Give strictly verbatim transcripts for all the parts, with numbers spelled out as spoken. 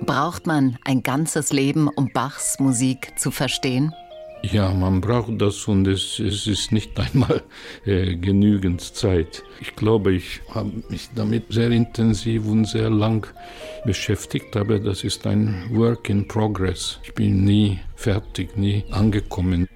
Braucht man ein ganzes Leben, um Bachs Musik zu verstehen? Ja, man braucht das und es, es ist nicht einmal äh, genügend Zeit. Ich glaube, ich habe mich damit sehr intensiv und sehr lang beschäftigt, aber das ist ein Work in Progress. Ich bin nie fertig, nie angekommen.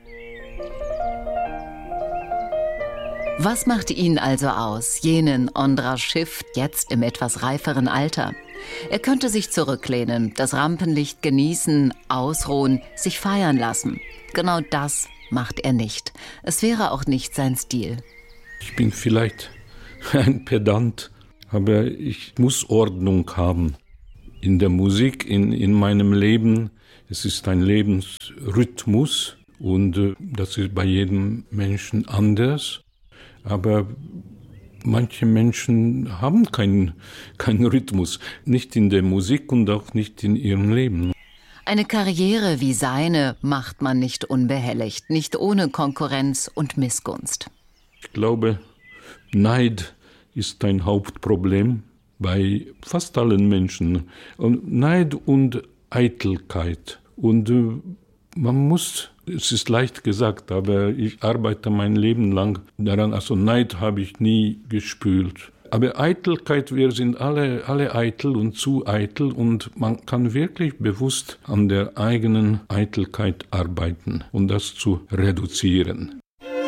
Was macht ihn also aus, jenen Ondra Schiff, jetzt im etwas reiferen Alter? Er könnte sich zurücklehnen, das Rampenlicht genießen, ausruhen, sich feiern lassen. Genau das macht er nicht. Es wäre auch nicht sein Stil. Ich bin vielleicht ein Pedant, aber ich muss Ordnung haben. In der Musik, in, in meinem Leben, es ist ein Lebensrhythmus und äh, das ist bei jedem Menschen anders. Aber manche Menschen haben keinen keinen Rhythmus, nicht in der Musik und auch nicht in ihrem Leben. Eine Karriere wie seine macht man nicht unbehelligt, nicht ohne Konkurrenz und Missgunst. Ich glaube, Neid ist ein Hauptproblem bei fast allen Menschen. Und Neid und Eitelkeit. Und äh, man muss, es ist leicht gesagt, aber ich arbeite mein Leben lang daran, also Neid habe ich nie gespürt. Aber Eitelkeit, wir sind alle, alle eitel und zu eitel und man kann wirklich bewusst an der eigenen Eitelkeit arbeiten und das zu reduzieren.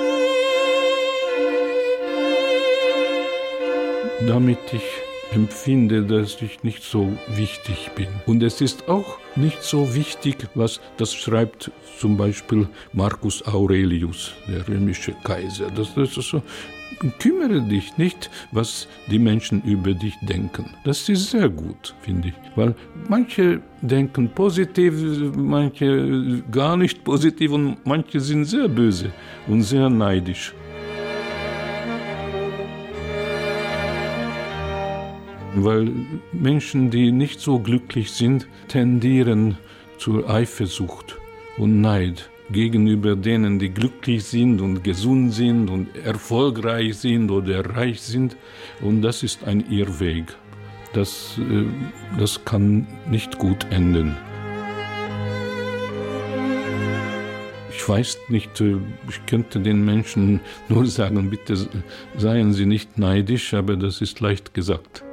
Damit ich empfinde, dass ich nicht so wichtig bin. Und es ist auch nicht so wichtig, was das schreibt zum Beispiel Marcus Aurelius, der römische Kaiser. Das, das ist so, kümmere dich nicht, was die Menschen über dich denken. Das ist sehr gut, finde ich. Weil manche denken positiv, manche gar nicht positiv und manche sind sehr böse und sehr neidisch. Weil Menschen, die nicht so glücklich sind, tendieren zur Eifersucht und Neid gegenüber denen, die glücklich sind und gesund sind und erfolgreich sind oder reich sind. Und das ist ein Irrweg. Das, das kann nicht gut enden. Ich weiß nicht, ich könnte den Menschen nur sagen, bitte seien Sie nicht neidisch, aber das ist leicht gesagt.